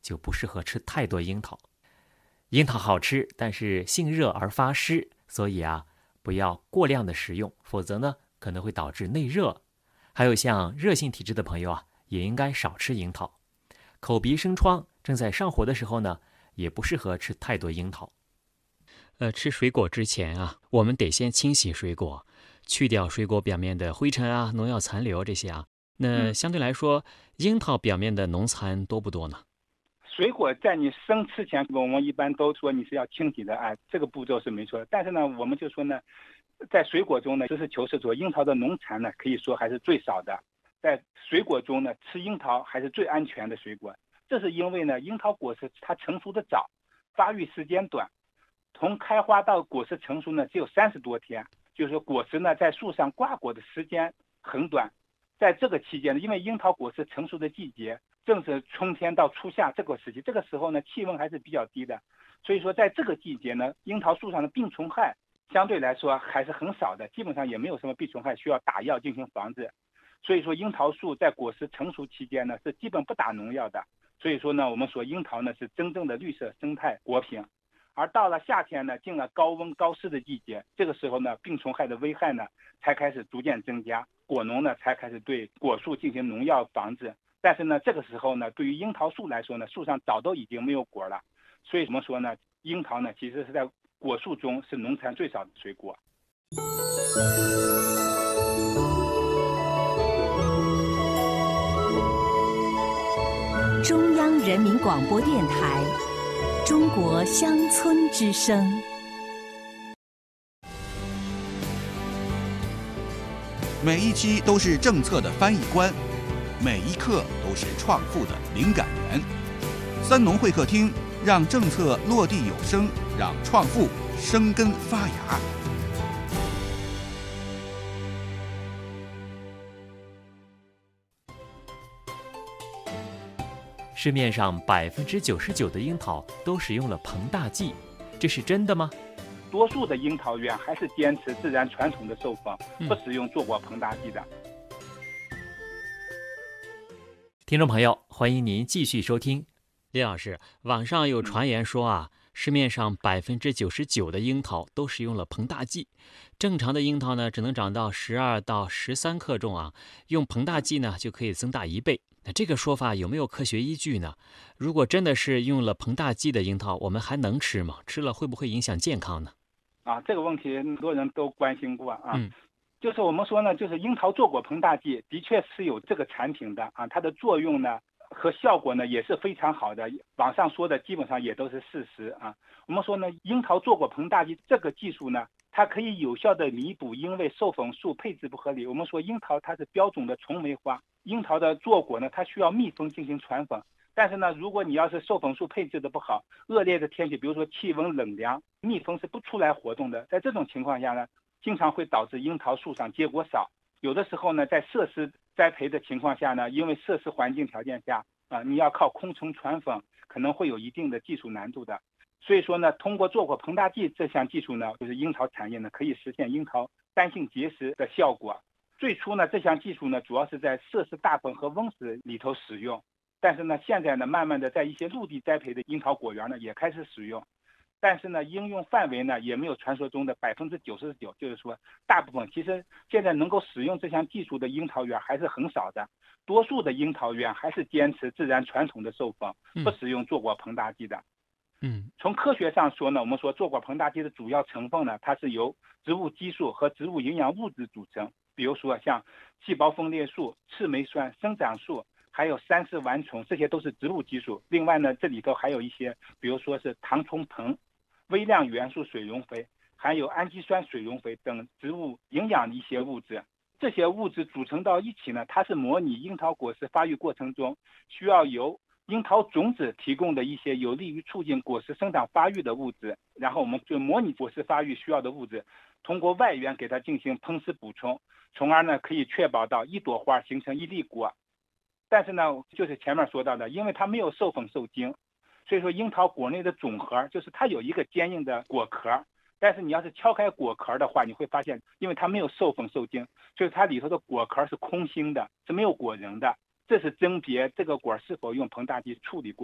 就不适合吃太多樱桃。樱桃好吃，但是性热而发湿，所以不要过量的食用，否则呢可能会导致内热。还有像热性体质的朋友也应该少吃樱桃。口鼻生疮正在上火的时候呢，也不适合吃太多樱桃。 吃水果之前我们得先清洗水果，去掉水果表面的灰尘农药残留这些那相对来说，樱桃表面的农残多不多呢？ 水果在你生吃前，我们一般都说你是要清洗的这个步骤是没错的。但是呢，我们就说呢，在水果中呢，实事求是说，樱桃的农残呢，可以说还是最少的。在水果中呢，吃樱桃还是最安全的水果。这是因为呢，樱桃果实它成熟的早，发育时间短，从开花到果实成熟呢，只有30多天，就是说果实呢在树上挂果的时间很短。在这个期间呢，因为樱桃果实成熟的季节正是春天到初夏这个时期，这个时候呢气温还是比较低的，所以说在这个季节呢，樱桃树上的病虫害相对来说还是很少的，基本上也没有什么病虫害需要打药进行防治。所以说樱桃树在果实成熟期间呢是基本不打农药的，所以说呢我们说樱桃呢是真正的绿色生态果品。而到了夏天呢，进了高温高湿的季节，这个时候呢病虫害的危害呢才开始逐渐增加，果农呢才开始对果树进行农药防治。但是呢这个时候呢，对于樱桃树来说呢，树上早都已经没有果了。所以怎么说呢，樱桃呢其实是在果树中是农残最少的水果。 中央人民广播电台中国乡村之声。 每一期都是政策的翻译官，每一刻都是创富的灵感源。三农会客厅，让政策落地有声，让创富生根发芽。 市面上99%的樱桃都使用了膨大剂，这是真的吗？ 多数的樱桃园还是坚持自然传统的授粉，不使用做过膨大剂的。 听众朋友，欢迎您继续收听。 李老师，网上有传言说市面上99%的樱桃都使用了膨大剂，正常的樱桃呢只能长到12到13克重用膨大剂呢就可以增大1倍。那这个说法有没有科学依据呢？如果真的是用了膨大剂的樱桃，我们还能吃吗？吃了会不会影响健康呢？ 这个问题很多人都关心过就是我们说呢，就是樱桃做果膨大剂的确是有这个产品的它的作用呢和效果呢也是非常好的，网上说的基本上也都是事实我们说呢，樱桃做果膨大剂这个技术呢，它可以有效的弥补因为授粉数配置不合理。我们说樱桃它是标种的重梅花，樱桃的做果呢，它需要蜜蜂进行传粉。但是呢，如果你要是授粉数配置的不好，恶劣的天气，比如说气温冷凉，蜜蜂是不出来活动的。在这种情况下呢，经常会导致樱桃树上结果少。有的时候呢，在设施栽培的情况下呢，因为设施环境条件下你要靠空虫传粉，可能会有一定的技术难度的。所以说呢，通过做果膨大剂这项技术呢，就是樱桃产业呢可以实现樱桃单性结实的效果。最初呢，这项技术呢主要是在设施大棚和温室里头使用，但是呢，现在呢慢慢的在一些陆地栽培的樱桃果园呢也开始使用。但是呢，应用范围呢也没有传说中的99%，就是说大部分其实现在能够使用这项技术的樱桃园还是很少的，多数的樱桃园还是坚持自然传统的授粉，不使用做果膨大剂的。从科学上说呢，我们说做果膨大剂的主要成分呢，它是由植物激素和植物营养物质组成，比如说像细胞分裂素、赤霉酸、生长素，还有3氏烷醇，这些都是植物激素。另外呢，这里头还有一些，比如说是糖虫硼、微量元素水溶肥，还有氨基酸水溶肥等植物营养的一些物质。这些物质组成到一起呢，它是模拟樱桃果实发育过程中需要由樱桃种子提供的一些有利于促进果实生长发育的物质，然后我们就模拟果实发育需要的物质，通过外源给它进行喷施补充，从而呢可以确保到一朵花形成一粒果。但是呢，就是前面说到的，因为它没有授粉受精，所以说樱桃果内的种核就是它有一个坚硬的果壳，但是你要是敲开果壳的话，你会发现因为它没有授粉受精，所以它里头的果壳是空心的，是没有果仁的。这是甄别这个果是否用膨大剂处理过的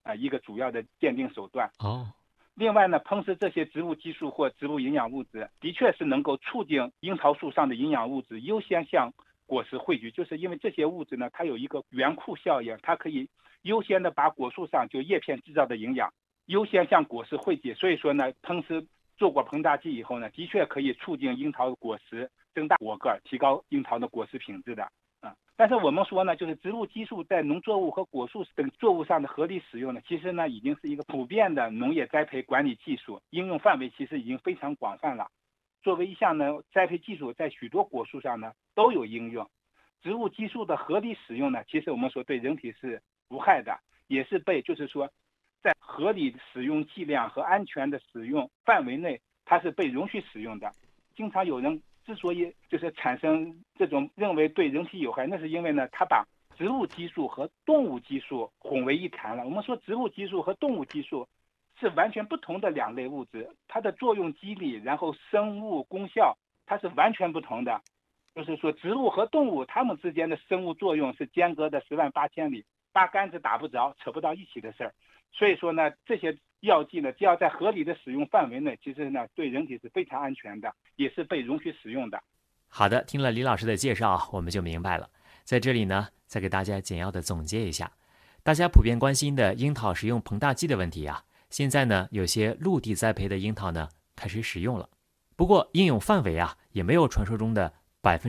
一个主要的鉴定手段。另外呢，烹食这些植物激素或植物营养物质，的确是能够促进樱桃树上的营养物质优先向果实汇聚，就是因为这些物质呢，它有一个园库效应，它可以优先的把果树上就叶片制造的营养优先向果实汇集。所以说呢，烹食做过膨大剂以后呢，的确可以促进樱桃果实增大果个，提高樱桃的果实品质的。但是我们说呢，就是植物激素在农作物和果树等作物上的合理使用呢，其实呢已经是一个普遍的农业栽培管理技术，应用范围其实已经非常广泛了。作为一项呢栽培技术，在许多果树上呢都有应用。植物激素的合理使用呢，其实我们说对人体是无害的，也是被就是说在合理使用剂量和安全的使用范围内，它是被容许使用的。经常有人之所以就是产生这种认为对人体有害，那是因为呢，他把植物激素和动物激素混为一谈了。我们说植物激素和动物激素是完全不同的两类物质，它的作用机理，然后生物功效，它是完全不同的。就是说植物和动物它们之间的生物作用是间隔的10万8千里，八竿子打不着，扯不到一起的事儿。所以说呢，这些药剂呢，只要在合理的使用范围内，其实呢对人体是非常安全的，也是被容许使用的。 好的，听了李老师的介绍，我们就明白了。在这里呢，再给大家简要的总结一下，大家普遍关心的樱桃使用膨大剂的问题啊，现在呢有些陆地栽培的樱桃呢开始使用了，不过应用范围啊也没有传说中的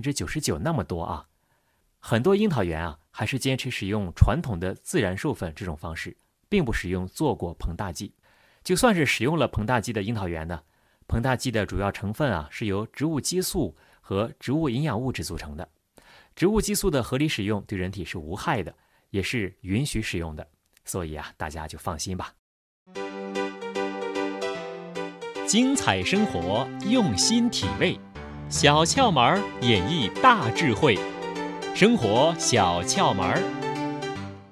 99%那么多啊。很多樱桃园啊还是坚持使用传统的自然授粉这种方式，并不使用做过膨大剂。就算是使用了膨大剂的樱桃园呢，膨大剂的主要成分啊是由植物激素和植物营养物质组成的。植物激素的合理使用对人体是无害的，也是允许使用的，所以啊大家就放心吧。 精彩生活，用心体味，小窍门演绎大智慧，生活小窍门。